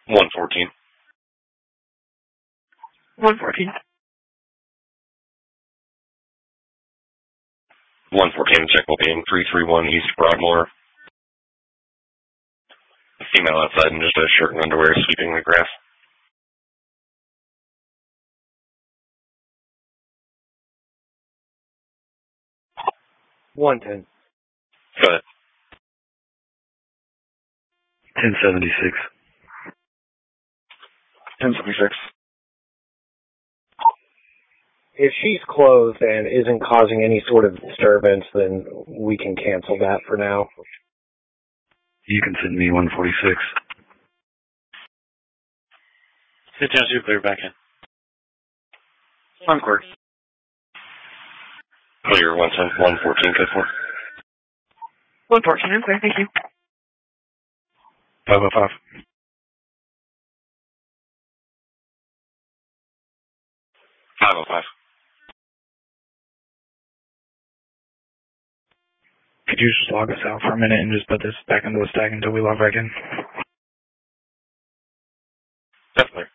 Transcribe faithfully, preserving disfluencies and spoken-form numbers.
one fourteen. one fourteen. one fourteen, check will be in three three one East Broadmoor. A female outside in just a shirt and underwear sweeping the grass. one ten. Go ahead. ten seventy-six. ten seventy-six. If she's closed and isn't causing any sort of disturbance, then we can cancel that for now. You can send me one forty-six. Sit down, so clear back in. Encore. Clear, one ten, one fourteen, good for. one fourteen, I'm clear, thank you. five oh five. five oh five. Could you just log us out for a minute and just put this back into the stack until we log back in? Definitely.